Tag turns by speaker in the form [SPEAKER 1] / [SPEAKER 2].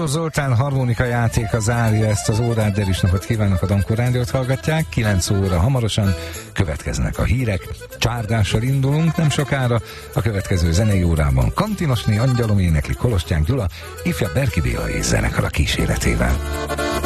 [SPEAKER 1] Szaros Zoltán harmonika játéka zárja ezt az órát, de is napot kívánok, a Dankó Rádiót hallgatják. 9 óra hamarosan következnek a hírek. Csárdással indulunk nem sokára, a következő zenei órában Kantinosné Angyalom énekli Kolostyán Gyula, ifjabb Berki Béla és zenekara kíséretével.